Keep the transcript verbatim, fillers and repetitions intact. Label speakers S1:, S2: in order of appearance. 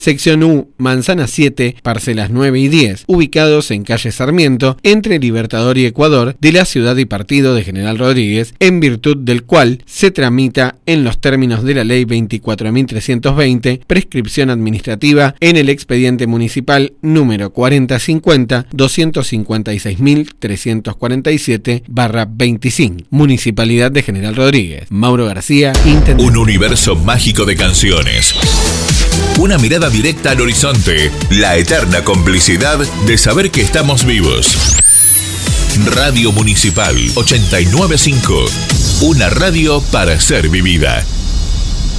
S1: Sección U, Manzana siete, parcelas nueve y diez, ubicados en calle Sarmiento, entre Libertador y Ecuador, de la ciudad y partido de General Rodríguez, en virtud del cual se tramita en los términos de la ley veinticuatro mil trescientos veinte, prescripción administrativa en el expediente municipal número cuarenta cincuenta doscientos cincuenta y seis mil trescientos cuarenta y siete barra veinticinco, Municipalidad de General Rodríguez. Mauro García, Intendente.
S2: Un universo mágico de canciones. Una mirada directa al horizonte, la eterna complicidad de saber que estamos vivos. Radio Municipal ochenta y nueve punto cinco, una radio para ser vivida.